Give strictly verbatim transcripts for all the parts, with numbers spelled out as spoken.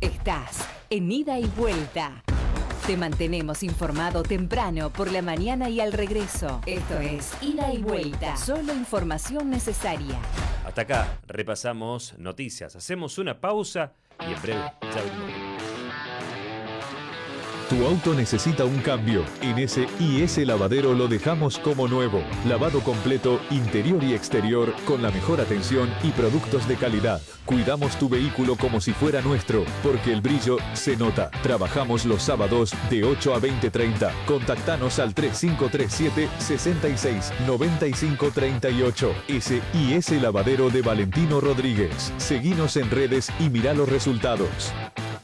Estás en Ida y Vuelta. Te mantenemos informado temprano por la mañana y al regreso. Esto es Ida y Vuelta. Solo información necesaria. Hasta acá repasamos noticias. Hacemos una pausa y en breve ya venimos. Tu auto necesita un cambio. En ese I S Lavadero lo dejamos como nuevo. Lavado completo, interior y exterior, con la mejor atención y productos de calidad. Cuidamos tu vehículo como si fuera nuestro, porque el brillo se nota. Trabajamos los sábados de ocho a veinte treinta. Contactanos al tres cinco tres siete, seis seis, nueve cinco tres ocho. Ese I S Lavadero de Valentino Rodríguez. Seguinos en redes y mirá los resultados.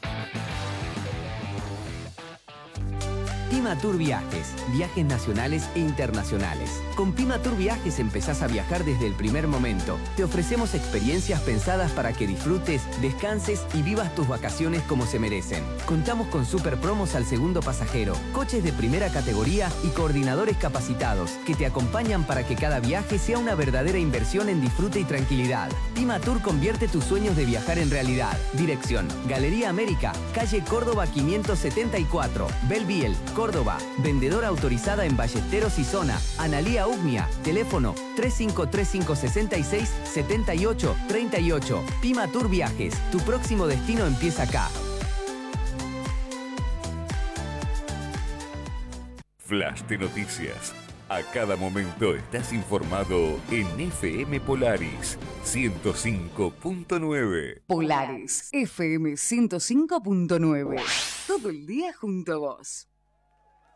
Pimatur Viajes, viajes nacionales e internacionales. Con Pimatur Viajes empezás a viajar desde el primer momento. Te ofrecemos experiencias pensadas para que disfrutes, descanses y vivas tus vacaciones como se merecen. Contamos con super promos al segundo pasajero, coches de primera categoría y coordinadores capacitados que te acompañan para que cada viaje sea una verdadera inversión en disfrute y tranquilidad. Pimatur convierte tus sueños de viajar en realidad. Dirección: Galería América, calle Córdoba quinientos setenta y cuatro, Belviel, Córdoba. Vendedora autorizada en Ballesteros y Zona. Analía Ugnia. Teléfono tres cinco tres cinco, seis seis, siete ocho tres ocho. Pimatur Viajes. Tu próximo destino empieza acá. Flash de noticias. A cada momento estás informado en F M Polaris ciento cinco punto nueve. Polaris F M ciento cinco punto nueve. Todo el día junto a vos.